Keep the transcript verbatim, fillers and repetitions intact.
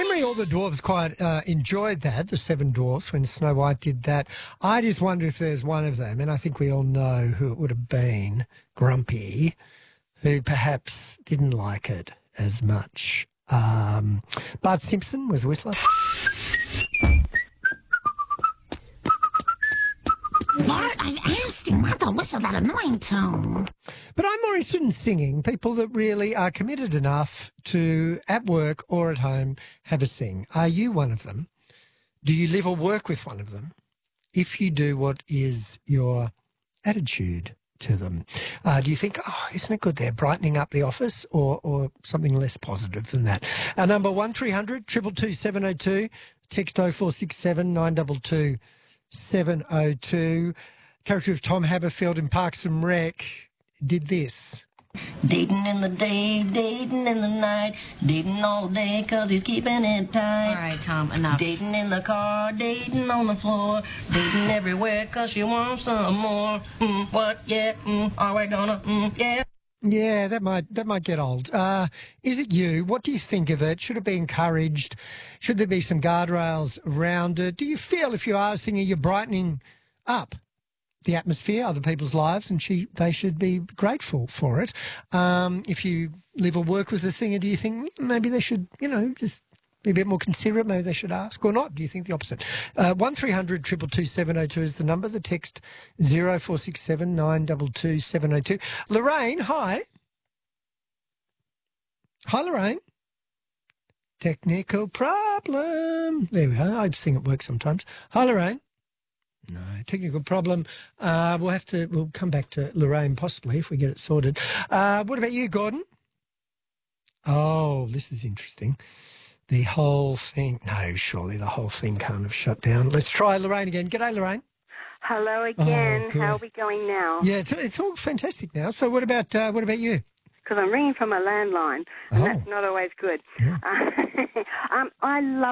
memory, all the dwarves quite uh, enjoyed that, the seven dwarfs, when Snow White did that. I just wonder if there's one of them, and I think we all know who it would have been, Grumpy, who perhaps didn't like it as much. Um, Bart Simpson was a whistler. Bart, I asked him not to whistle that annoying tone. But I'm more interested in singing, people that really are committed enough to, at work or at home, have a sing. Are you one of them? Do you live or work with one of them? If you do, what is your attitude to them? Uh, do you think, oh, isn't it good they're brightening up the office, or, or something less positive than that? Our number one three hundred two two two seven oh two, text oh four six seven nine two two seven oh two. Character of Tom Haberfield in Parks and Rec did this. Dating in the day, dating in the night, dating all day cause he's keeping it tight. All right, Tom, enough. Dating in the car, dating on the floor, dating everywhere cause she wants some more. Mm, what, yeah, mm, are we gonna, mm, yeah. Yeah, that might that might get old. Uh, is it you? What do you think of it? Should it be encouraged? Should there be some guardrails around it? Do you feel, if you are a singer, you're brightening up the atmosphere, other people's lives, and she they should be grateful for it? Um, if you live or work with a singer, do you think maybe they should, you know, just be a bit more considerate? Maybe they should ask, or not? Do you think the opposite? Uh, one three hundred two two two seven oh two is the number. The text zero four six seven nine two two seven oh two. Lorraine, hi. Hi, Lorraine. Technical problem. There we are. I sing at work sometimes. Hi, Lorraine. No, technical problem. Uh, we'll have to, we'll come back to Lorraine possibly if we get it sorted. Uh, what about you, Gordon? Oh, this is interesting. The whole thing. No, surely the whole thing can't have shut down. Let's try Lorraine again. G'day, Lorraine. Hello again. Oh, how are we going now? Yeah, it's, it's all fantastic now. So what about uh, what about you? Because I'm ringing from a landline, and Oh. that's not always good. Yeah. Uh, um, I love